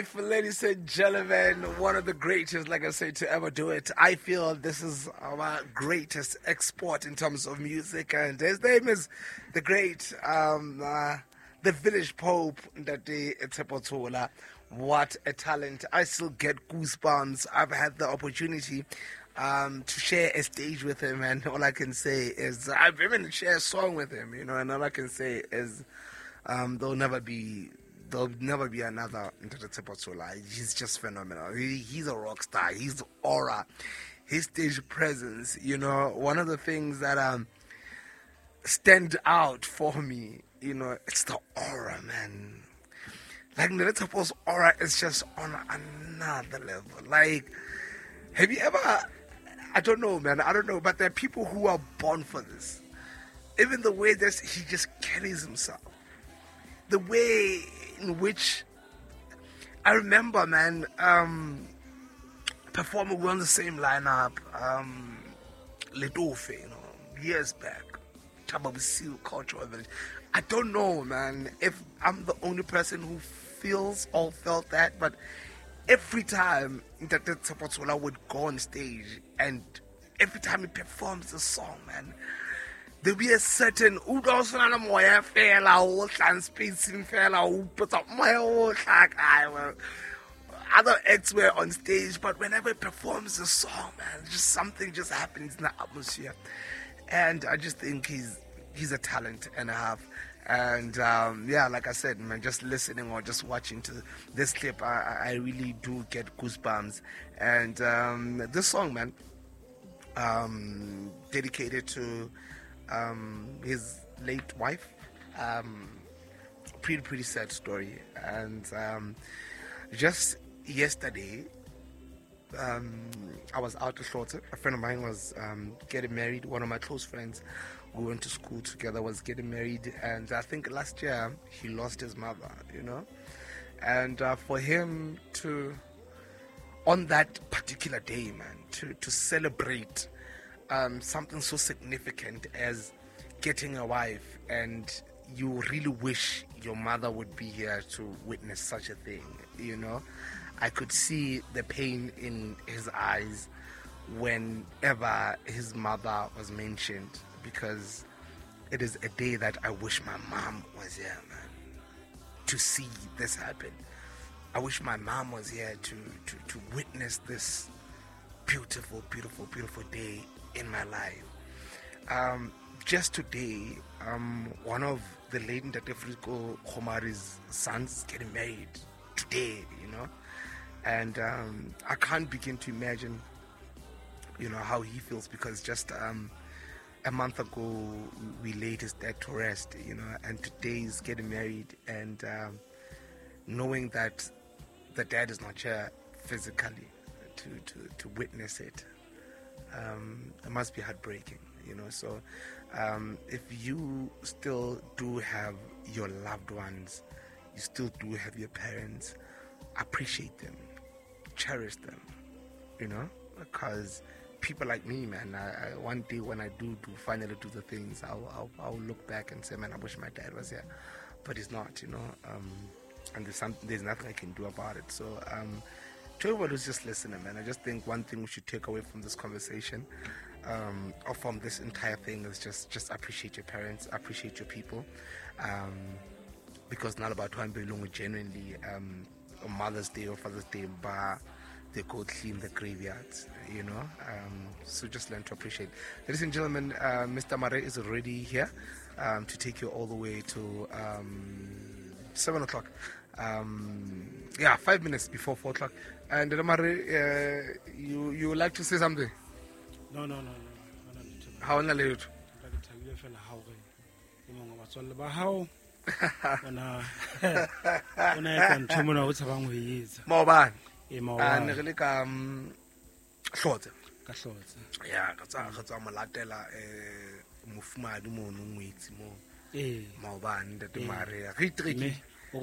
Ladies and gentlemen, one of the greatest, like I say, to ever do it. I feel this is our greatest export in terms of music, and his name is the great, the village pope, Ndati Tsepotola. What a talent. I still get goosebumps. I've had the opportunity to share a stage with him, and all I can say is I've even shared a song with him, and all I can say is there'll never be another Ntata. He's just phenomenal. He's a rock star. His aura, his stage presence. One of the things that stand out for me, it's the aura, man. Like Ntata's aura is just on another level. Like, have you ever? I don't know, man. I don't know, but there are people who are born for this. Even the way that he just carries himself. The way in which I remember, man, performing, we were on the same lineup, Letofe, years back, Tababisiu Cultural Village. I don't know, man, if I'm the only person who feels or felt that, but every time that Tsepotola would go on stage and every time he performs a song, man, there'll be a certain other acts were on stage, but whenever he performs a song, man, just something just happens in the atmosphere. And I just think he's a talent and a half. And like I said, man, just listening or just watching to this clip, I really do get goosebumps. And this song, man, dedicated to his late wife. Pretty sad story. And just yesterday, I was out to Shorter. A friend of mine was getting married. One of my close friends, we went to school together, was getting married. And I think last year he lost his mother, And for him to, on that particular day, man, to celebrate something so significant as getting a wife, and you really wish your mother would be here to witness such a thing, I could see the pain in his eyes whenever his mother was mentioned, because it is a day that I wish my mom was here, man, to see this happen. I wish my mom was here to witness this beautiful, beautiful, beautiful day in my life. Just today, one of the late Ntatefrico Khomari's sons is getting married today, and I can't begin to imagine, how he feels, because just a month ago we laid his dad to rest, and today he's getting married, and knowing that the dad is not here physically to witness it. It must be heartbreaking, So if you still do have your loved ones, you still do have your parents, appreciate them, cherish them, because people like me, man, I one day when I do finally do the things, I'll look back and say, man, I wish my dad was here, but he's not, and there's nothing I can do about it. So to everyone who's just listening, man, I just think one thing we should take away from this conversation, or from this entire thing, is just appreciate your parents, appreciate your people, because not about one belong genuinely on Mother's Day or Father's Day, but they go clean the graveyards, so just learn to appreciate. Ladies and gentlemen, Mr. Mare is already here to take you all the way to 7 o'clock. 5 minutes before 4 o'clock. And Mare, you would like to say something? No. How on the Maoban. And really short. Yeah, that's a malatela mufumadi mo nungwitsi mo. Maoban that the Mare. Ritriki.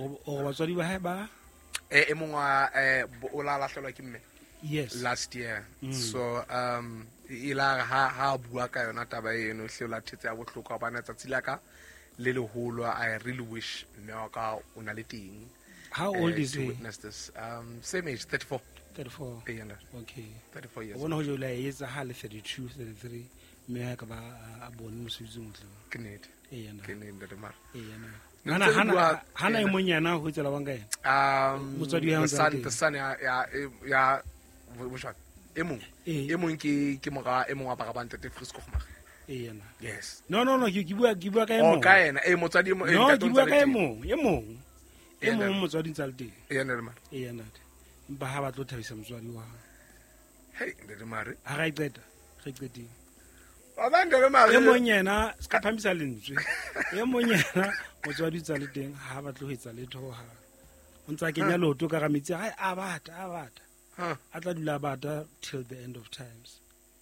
Yes. Last year. So ila ha bua ka yona taba eno hlola thetse ya bohloko bana tsatsila ka le leholo. I really wish mme wa ka o na le teng How old is to he? witness this. Same age, 34. 34. Yeah, no, Okay. 34 years. I wonder how you like is a hal 32, 33. Me ka ba a bone mo suzung tlo. Kinid. Eh na. Kinid the mar. Eh na. Hana imonyana ho tsela banga ena. Motswadi ya the son ya which one? Emong ke moga emong wa ba banta te Frisco gomag. Eh na. Yes. No, ke bua ka emong. O ka ena motswadi mo no ke bua ka emong motswadi tsa le teng. Eh na mar. Eh na. Ba ha ba tlo thabisa motswadi wa. Hey, the mar. Ha ga iqeta. Ga iqeti. Abanga le mar. Emonyana ska phambisa lentswe. Emonyana motswadi tsa le teng ha ba tlo etsa letho ha. O ntsa kenya loto ka ga metsi a bata. A tla dula bata till the end of times.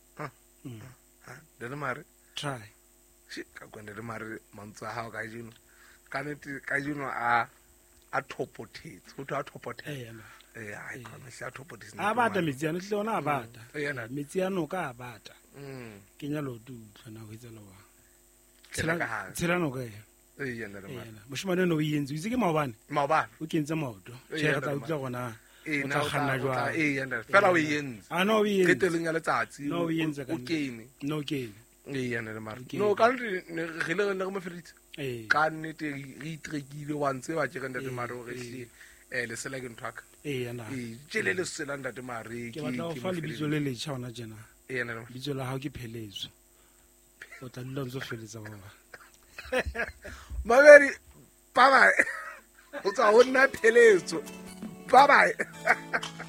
The mar. Try. Shit, ka kwenda le mar mantsa ha ka jino. Ka jino a thopotetse. Go twa thopotetse. I promise a thopotetse. A bata metsi ana tle ona a bata. Metsi ano ka a bata. Kenya loto tlhona go etsa lowa. Tshela no ka e. Moshimane no yentse itse ke maobane o kentse maoto tshega tla utla gona o tla khanna jwa fela o yentse no o yentse ke teleng ya letsatsi no o yentse ka o kene no kene yana le mara no ka re ge le go maferitse ka nnete re itrekile wa ntse wa tse ka ndate mare o re le sela ke nthaka yana tshele le sela ndate mare ke batla go fa le bitso le letšha ona jena yana bitso la hao ke Phelezo o tla dula ntse feletsa baba Maberi, bye bye. What's our Phelezo? Bye bye.